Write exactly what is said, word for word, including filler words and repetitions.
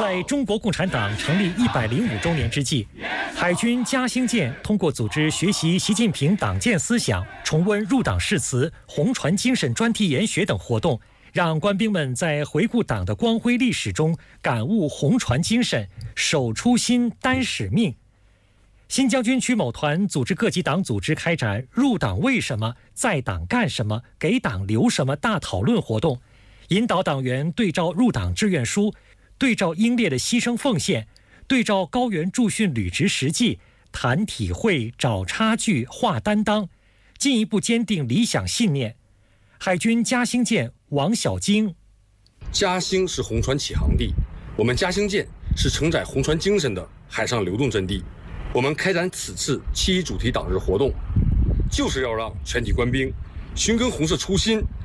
在中国共产党成立一百零五周年之际，海军嘉兴舰通过组织学习习近平党建思想、重温入党誓词、红船精神专题研学等活动，让官兵们在回顾党的光辉历史中感悟红船精神，守初心、担使命。新疆军区某团组织各级党组织开展入党为什么、在党干什么、给党留什么大讨论活动，引导党员对照入党志愿书，对照英烈的牺牲奉献，对照高原驻训履职实际，谈体会、找差距、划担当，进一步坚定理想信念。海军嘉兴舰王小晶： 嘉兴是红船起航地，我们嘉兴舰是承载红船精神的海上流动阵地。我们开展此次七一主题党日活动，就是要让全体官兵寻根红色初心，